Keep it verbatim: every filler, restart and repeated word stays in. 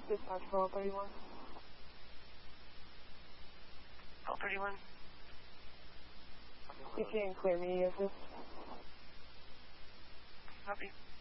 Dispatch twelve thirty-one. twelve thirty-one. You can clear me, assist. Copy.